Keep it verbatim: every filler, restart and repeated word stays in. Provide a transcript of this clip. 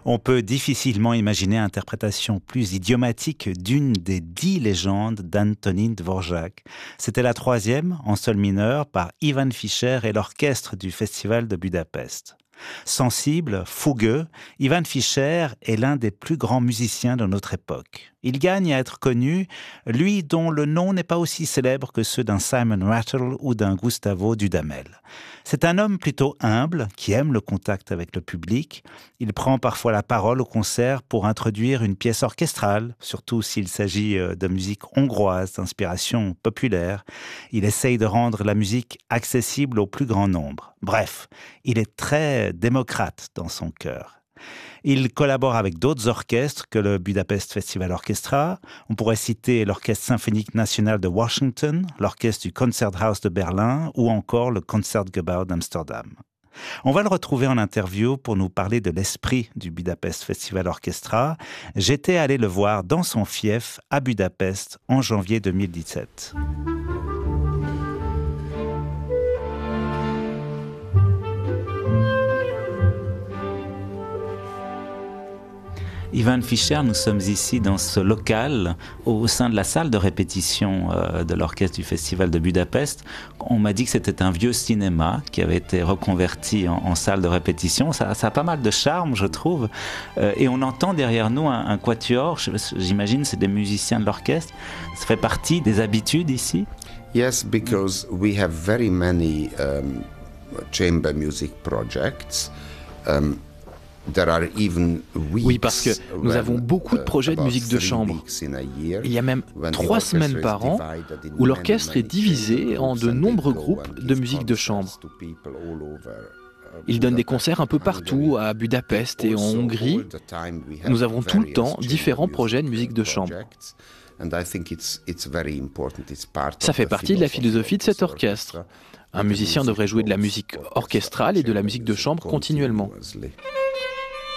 On peut difficilement imaginer interprétation plus idiomatique d'une des dix légendes d'Antonín Dvořák. C'était la troisième, en sol mineur, par Ivan Fischer et l'orchestre du Festival de Budapest. Sensible, fougueux, Ivan Fischer est l'un des plus grands musiciens de notre époque. Il gagne à être connu, lui dont le nom n'est pas aussi célèbre que ceux d'un Simon Rattle ou d'un Gustavo Dudamel. C'est un homme plutôt humble, qui aime le contact avec le public. Il prend parfois la parole au concert pour introduire une pièce orchestrale, surtout s'il s'agit de musique hongroise d'inspiration populaire. Il essaye de rendre la musique accessible au plus grand nombre. Bref, il est très démocrate dans son cœur. Il collabore avec d'autres orchestres que le Budapest Festival Orchestra. On pourrait citer l'Orchestre symphonique national de Washington, l'Orchestre du Concerthaus de Berlin ou encore le Concertgebouw d'Amsterdam. On va le retrouver en interview pour nous parler de l'esprit du Budapest Festival Orchestra. J'étais allé le voir dans son fief à Budapest en janvier deux mille dix-sept. Ivan Fischer, nous sommes ici dans ce local, au sein de la salle de répétition euh, de l'orchestre du Festival de Budapest. On m'a dit que c'était un vieux cinéma qui avait été reconverti en, en salle de répétition. Ça, ça a pas mal de charme, je trouve. Euh, et on entend derrière nous un, un quatuor, j'imagine c'est des musiciens de l'orchestre. Ça fait partie des habitudes ici? Yes, because we have very many um, chamber music projects. Um, Oui, parce que nous avons beaucoup de projets de musique de chambre. Il y a même trois semaines par an où l'orchestre est divisé en de nombreux groupes de musique de chambre. Il donne des concerts un peu partout, à Budapest et en Hongrie. Nous avons tout le temps différents projets de musique de chambre. Ça fait partie de la philosophie de cet orchestre. Un musicien devrait jouer de la musique orchestrale et de la musique de chambre continuellement.